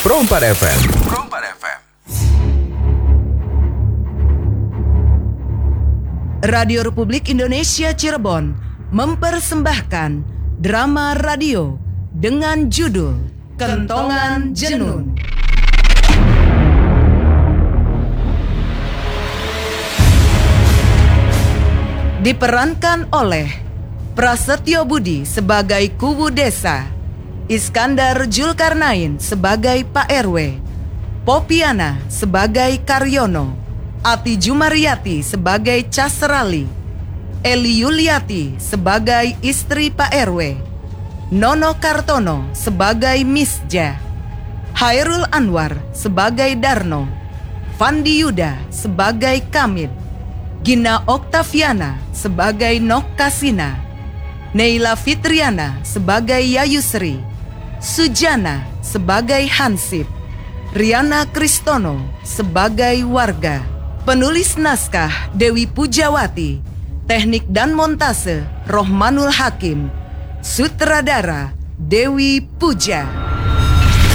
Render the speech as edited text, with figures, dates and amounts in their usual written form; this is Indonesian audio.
Pro 4 FM. Radio Republik Indonesia Cirebon mempersembahkan drama radio dengan judul Kentongan Jenun. Diperankan oleh Prasetyo Budi sebagai Kubu Desa, Iskandar Julkarnain sebagai Pak RW, Popiana sebagai Karyono, Ati Jumaryati sebagai Casrali, Eli Yuliati sebagai istri Pak RW, Nono Kartono sebagai Misja, Hairul Anwar sebagai Darno, Fandi Yuda sebagai Kamid, Gina Oktaviana sebagai Nokasina, Neila Fitriana sebagai Yayusri, Sujana sebagai Hansip, Riana Kristono sebagai Warga. Penulis naskah Dewi Pujawati, teknik dan montase Rohmanul Hakim, sutradara Dewi Puja.